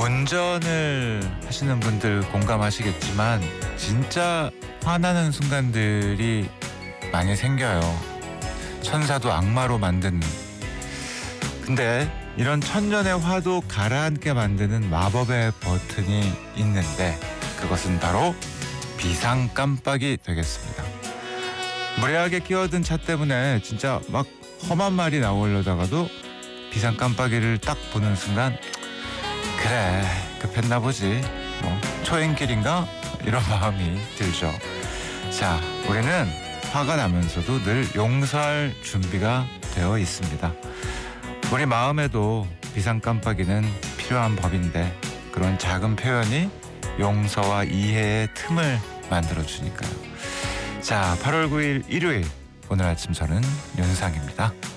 운전을 하시는 분들 공감하시겠지만 진짜 화나는 순간들이 많이 생겨요. 천사도 악마로 만드는. 근데 이런 천년의 화도 가라앉게 만드는 마법의 버튼이 있는데 그것은 바로 비상 깜빡이 되겠습니다. 무례하게 끼어든 차 때문에 진짜 막 험한 말이 나오려다가도 비상 깜빡이를 딱 보는 순간 그래 급했나 보지 초행길인가 이런 마음이 들죠. 자, 우리는 화가 나면서도 늘 용서할 준비가 되어 있습니다. 우리 마음에도 비상 깜빡이는 필요한 법인데 그런 작은 표현이 용서와 이해의 틈을 만들어주니까요. 자, 8월 9일 일요일 오늘 아침 저는 윤상입니다.